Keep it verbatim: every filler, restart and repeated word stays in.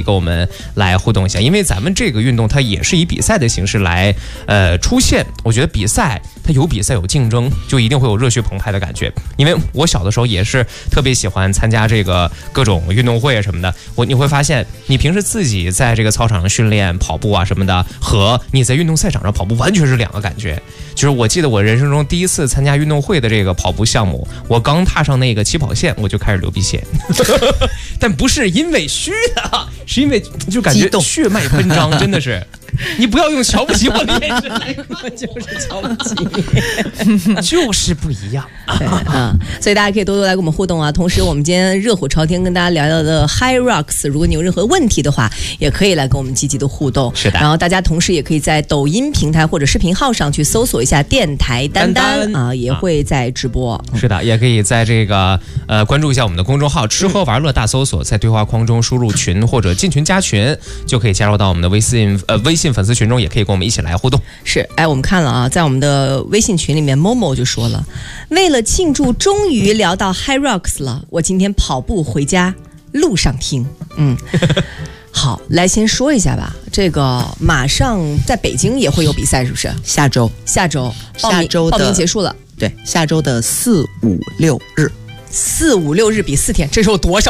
以跟我们来互动一下，因为咱们这个运动它也是以比赛的形式来呃出现。我觉得比赛它有比赛有竞争，就一定会有热血澎湃的感觉。因为我小的时候也是特别喜欢参加这个各种运动会什么的，我你会发现你平时自己在这个操场上训练跑步啊什么的，和你在运动赛场上跑步完全是两个感觉。就是我记得我人生中第一次参加运动会的这个跑步项目，我刚踏上那个起跑线我就开始流鼻血但不是因为虚的，是因为就感觉血脉奔张，真的是你不要用瞧不起我的眼神来看，就是瞧不起就是不一样对啊，所以大家可以多多来跟我们互动啊。同时我们今天热火朝天跟大家聊聊的 HYROX， 如果你有任何问题的话也可以来跟我们积极的互动。 是的， 然后大家同时也可以在抖音平台或者视频号上去搜索一下电台丹丹, 丹, 丹啊，也会在直播、 啊、是的，也可以在这个呃关注一下我们的公众号吃喝玩乐大搜索，在对话框中输入群或者进群加群，就可以加入到我们的微信呃微信粉丝群中，也可以跟我们一起来互动。 是，哎，我们看了啊，在我们的微信群里面 Momo 就说了，为了庆祝终于聊到 HYROX 了，我今天跑步回家路上听。嗯好，来先说一下吧，这个马上在北京也会有比赛是不是？ 下周下周下周的报名结束了， 对，下周的四五六日， 四五六日比四天，这是有多少